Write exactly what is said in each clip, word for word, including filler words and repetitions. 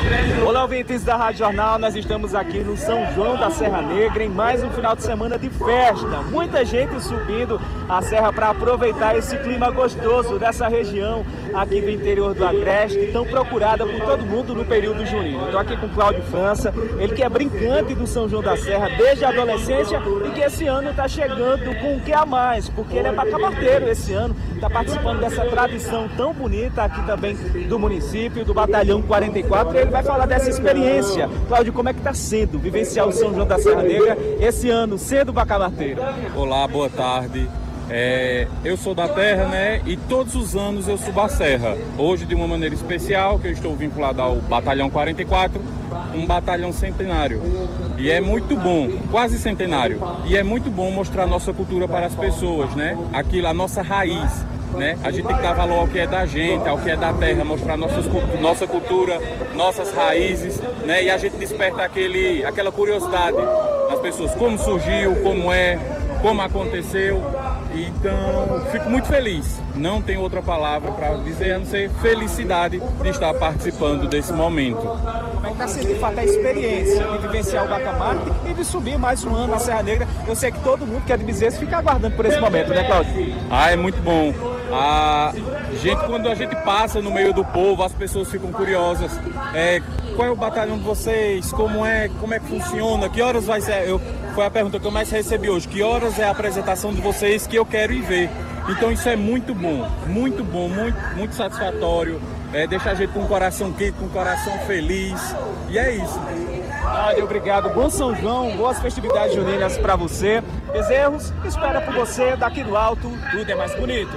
Olá, ouvintes da Rádio Jornal, nós estamos aqui no São João da Serra Negra em mais um final de semana de festa. Muita gente subindo a serra para aproveitar esse clima gostoso dessa região aqui do interior do Agreste, tão procurada por todo mundo no período junino. Estou aqui com o Cláudio França, ele que é brincante do São João da Serra desde a adolescência e que esse ano está chegando com o que a mais, porque ele é bacamarteiro esse ano, está participando dessa tradição tão bonita aqui também do município, do Batalhão quarenta e quatro, e ele vai falar dessa experiência. Cláudio, como é que está sendo vivenciar o São João da Serra Negra esse ano, sendo bacamarteiro? Olá, boa tarde. É, eu sou da terra, né? E todos os anos eu subo a serra. Hoje de uma maneira especial, que eu estou vinculado ao Batalhão quarenta e quatro, um batalhão centenário. E é muito bom, quase centenário. E é muito bom mostrar nossa cultura para as pessoas, né? Aquilo, a nossa raiz, né? A gente tem que dar valor ao que é da gente, ao que é da terra, mostrar nossas, nossa cultura, nossas raízes, né? E a gente desperta aquele, aquela curiosidade nas pessoas, como surgiu, como é, como aconteceu. Então, fico muito feliz. Não tem outra palavra para dizer a não ser felicidade de estar participando desse momento. Como é que está sendo, de fato, a experiência de vivenciar o Bacamarte e de subir mais um ano na Serra Negra? Eu sei que todo mundo que é de Bezerra fica aguardando por esse momento, né, Cláudio? Ah, é muito bom. A gente, quando a gente passa no meio do povo, as pessoas ficam curiosas. É, qual é o batalhão de vocês? Como é, como é que funciona? Que horas vai ser? Eu, foi a pergunta que eu mais recebi hoje. Que horas é a apresentação de vocês que eu quero ir ver? Então isso é muito bom, muito bom, muito, muito satisfatório. É, deixa a gente com o coração quente, com o coração feliz. E é isso. Olha, obrigado. Bom São João, boas festividades juninas para você. Bezerros, espera por você daqui do alto, tudo é mais bonito.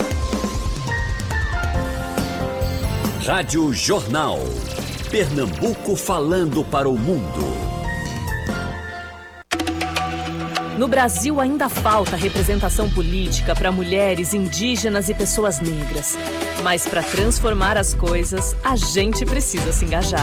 Rádio Jornal. Pernambuco falando para o mundo. No Brasil ainda falta representação política para mulheres, indígenas e pessoas negras. Mas para transformar as coisas, a gente precisa se engajar.